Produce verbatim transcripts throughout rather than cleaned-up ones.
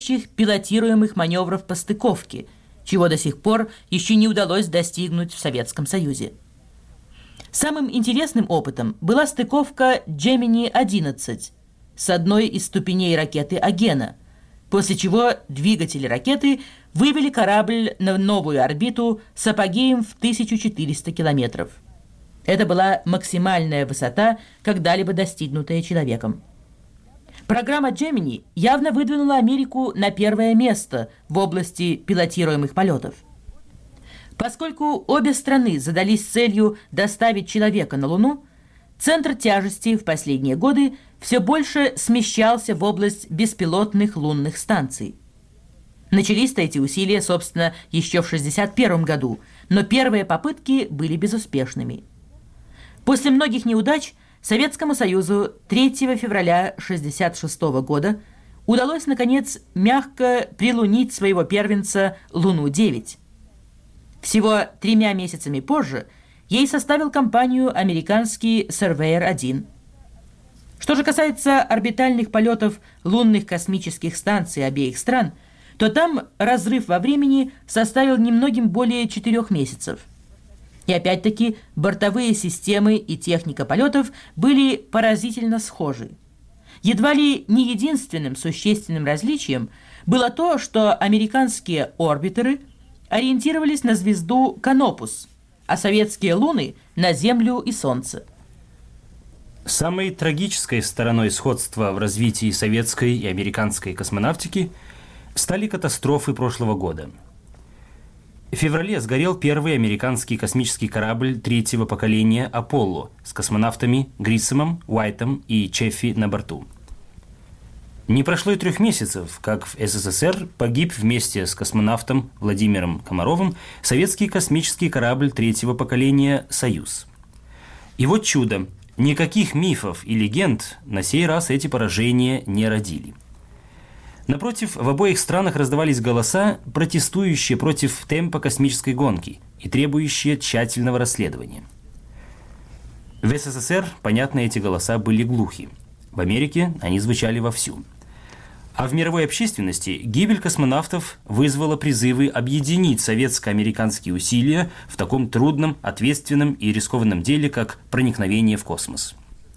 пилотируемых маневров по стыковке, чего до сих пор еще не удалось достигнуть в Советском Союзе. Самым интересным опытом была стыковка Джемини одиннадцать с одной из ступеней ракеты «Агена», после чего двигатели ракеты вывели корабль на новую орбиту с апогеем в тысячу четыреста километров. Это была максимальная высота, когда-либо достигнутая человеком. Программа Джемини явно выдвинула Америку на первое место в области пилотируемых полетов. Поскольку обе страны задались целью доставить человека на Луну, центр тяжести в последние годы все больше смещался в область беспилотных лунных станций. Начались-то эти усилия, собственно, еще в шестьдесят первом году, но первые попытки были безуспешными. После многих неудач Советскому Союзу третьего февраля шестьдесят шестого года удалось, наконец, мягко прилунить своего первенца Луну девять. Всего тремя месяцами позже ей составил компанию американский Surveyor один. Что же касается орбитальных полетов лунных космических станций обеих стран, то там разрыв во времени составил немногим более четырех месяцев. И опять-таки бортовые системы и техника полетов были поразительно схожи. Едва ли не единственным существенным различием было то, что американские орбитеры ориентировались на звезду Канопус, а советские луны – на Землю и Солнце. Самой трагической стороной сходства в развитии советской и американской космонавтики стали катастрофы прошлого года. В феврале сгорел первый американский космический корабль третьего поколения «Аполло» с космонавтами Гриссомом, Уайтом и Чеффи на борту. Не прошло и трех месяцев, как в СССР погиб вместе с космонавтом Владимиром Комаровым советский космический корабль третьего поколения «Союз». И вот чудо, никаких мифов и легенд на сей раз эти поражения не родили. Напротив, в обоих странах раздавались голоса, протестующие против темпа космической гонки и требующие тщательного расследования. В СССР, понятно, эти голоса были глухи. В Америке они звучали вовсю. А в мировой общественности гибель космонавтов вызвала призывы объединить советско-американские усилия в таком трудном, ответственном и рискованном деле, как проникновение в космос.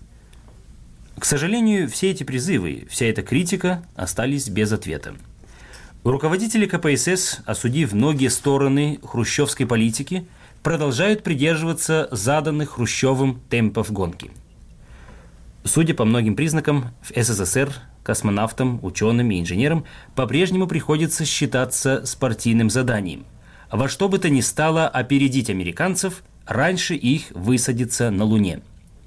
К сожалению, все эти призывы, вся эта критика остались без ответа. Руководители ка пэ эс эс, осудив многие стороны хрущевской политики, продолжают придерживаться заданных Хрущевым темпов гонки. Судя по многим признакам, в эс эс эс эр космонавтам, ученым и инженерам по-прежнему приходится считаться с партийным заданием. Во что бы то ни стало опередить американцев, раньше их высадиться на Луне.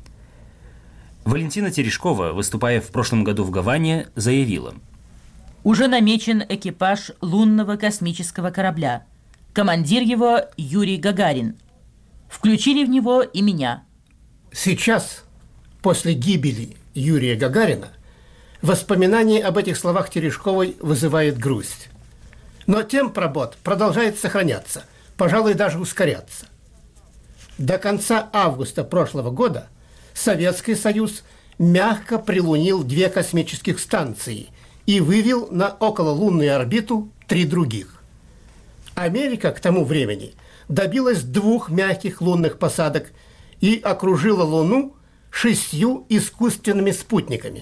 Валентина Терешкова, выступая в прошлом году в Гаване, заявила: «Уже намечен экипаж лунного космического корабля. Командир его Юрий Гагарин. Включили в него и меня». Сейчас, после гибели Юрия Гагарина, воспоминание об этих словах Терешковой вызывает грусть. Но темп работ продолжает сохраняться, пожалуй, даже ускоряться. До конца августа прошлого года Советский Союз мягко прилунил две космических станции и вывел на окололунную орбиту три других. Америка к тому времени добилась двух мягких лунных посадок и окружила Луну шестью искусственными спутниками.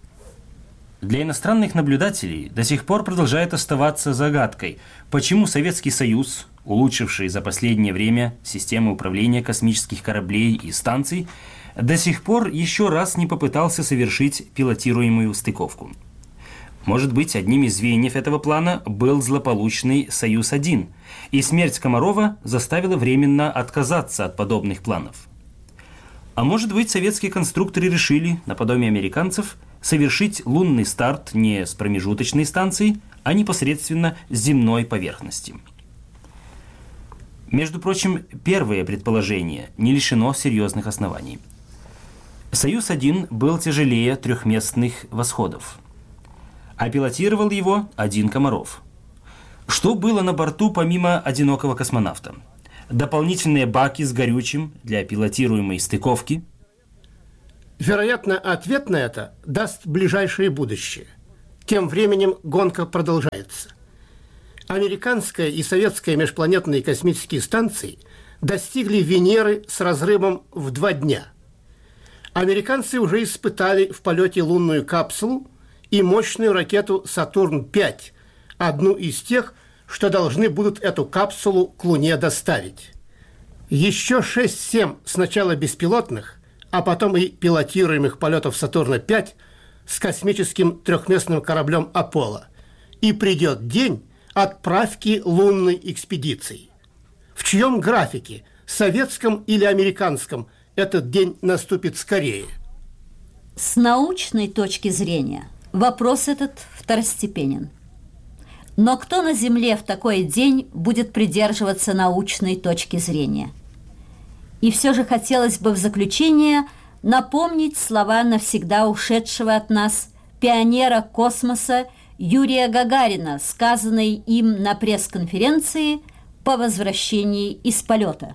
Для иностранных наблюдателей до сих пор продолжает оставаться загадкой, почему Советский Союз, улучшивший за последнее время систему управления космических кораблей и станций, до сих пор еще раз не попытался совершить пилотируемую стыковку. Может быть, одним из звеньев этого плана был злополучный союз один, и смерть Комарова заставила временно отказаться от подобных планов. А может быть, советские конструкторы решили, наподобие американцев, совершить лунный старт не с промежуточной станции, а непосредственно с земной поверхности. Между прочим, первое предположение не лишено серьезных оснований. союз один был тяжелее трехместных восходов, а пилотировал его один Комаров. Что было на борту помимо одинокого космонавта? Дополнительные баки с горючим для пилотируемой стыковки? Вероятно, ответ на это даст ближайшее будущее. Тем временем гонка продолжается. Американская и советская межпланетные космические станции достигли Венеры с разрывом в два дня. Американцы уже испытали в полете лунную капсулу и мощную ракету «Сатурн пять», одну из тех, что должны будут эту капсулу к Луне доставить. Еще шесть-семь сначала беспилотных, а потом и пилотируемых полетов «Сатурна пять» с космическим трехместным кораблем «Аполло». И придет день отправки лунной экспедиции. В чьем графике, советском или американском, этот день наступит скорее? С научной точки зрения вопрос этот второстепенен. Но кто на Земле в такой день будет придерживаться научной точки зрения? И все же хотелось бы в заключение напомнить слова навсегда ушедшего от нас пионера космоса Юрия Гагарина, сказанные им на пресс-конференции по возвращении из полета.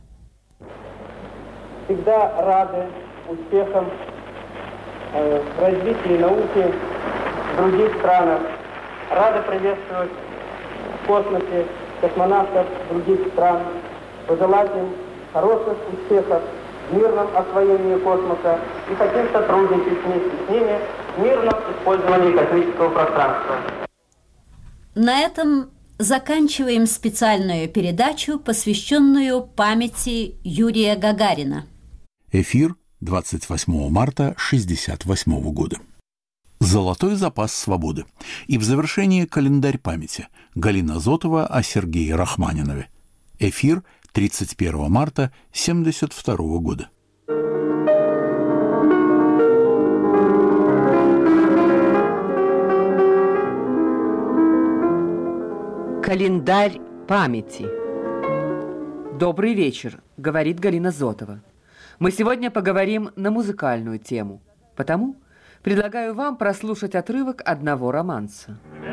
Всегда рады успехам э, в развитии науки в других странах. Рады приветствовать в космосе космонавтов других стран, пожелать им хороших успехов в мирном освоении космоса и хотим сотрудничать вместе с ними в мирном использовании космического пространства. На этом заканчиваем специальную передачу, посвященную памяти Юрия Гагарина. Эфир двадцать восьмого марта шестьдесят восьмого года. «Золотой запас свободы». И в завершении календарь памяти. Галина Зотова о Сергее Рахманинове. Эфир тридцать первого марта семьдесят второго года. Календарь памяти. Добрый вечер, говорит Галина Зотова. Мы сегодня поговорим на музыкальную тему, потому предлагаю вам прослушать отрывок одного романса.